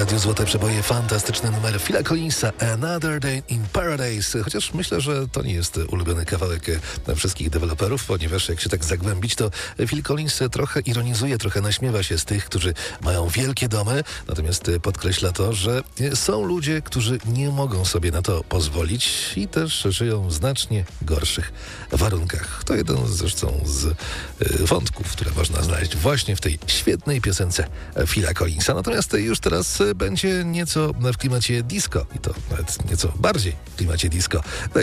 Radiu Złote Przeboje fantastyczny numer Phila Collinsa Another Day in Paradise. Chociaż myślę, że to nie jest ulubiony kawałek wszystkich deweloperów, ponieważ jak się tak zagłębić, to Phil Collins trochę ironizuje, trochę naśmiewa się z tych, którzy mają wielkie domy, natomiast podkreśla to, że są ludzie, którzy nie mogą sobie na to pozwolić i też żyją w znacznie gorszych warunkach. To jeden zresztą z wątków, które można znaleźć właśnie w tej świetnej piosence Phila Collinsa. Natomiast już teraz będzie nieco w klimacie disco i to nawet nieco bardziej w klimacie disco.